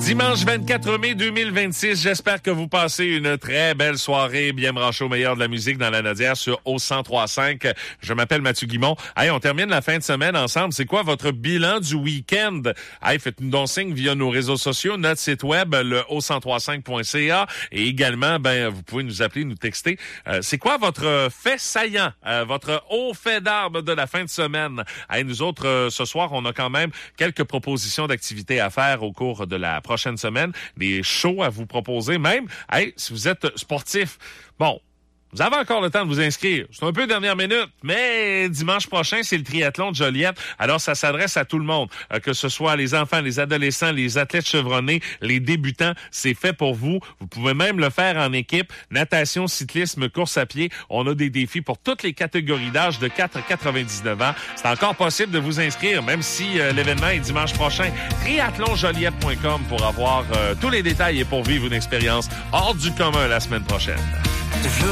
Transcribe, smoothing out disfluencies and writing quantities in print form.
Dimanche 24 mai 2026, j'espère que vous passez une très belle soirée bien branchée au meilleur de la musique dans la Nadière sur O103.5. Je m'appelle Mathieu Guimont. Hey, on termine la fin de semaine ensemble. C'est quoi votre bilan du week-end? Hey, faites-nous donc signe via nos réseaux sociaux, notre site web, le O103.5.ca et également, vous pouvez nous appeler, nous texter. C'est quoi votre fait saillant, votre haut fait d'arbre de la fin de semaine? Hey, nous autres, ce soir, on a quand même quelques propositions d'activités à faire au cours de la prochaine semaine, des shows à vous proposer même. Hey, si vous êtes sportif, bon, vous avez encore le temps de vous inscrire. C'est un peu dernière minute, mais dimanche prochain, c'est le triathlon de Joliette. Alors, ça s'adresse à tout le monde, que ce soit les enfants, les adolescents, les athlètes chevronnés, les débutants. C'est fait pour vous. Vous pouvez même le faire en équipe. Natation, cyclisme, course à pied. On a des défis pour toutes les catégories d'âge de 4 à 99 ans. C'est encore possible de vous inscrire, même si l'événement est dimanche prochain. Triathlonjoliette.com pour avoir tous les détails et pour vivre une expérience hors du commun la semaine prochaine.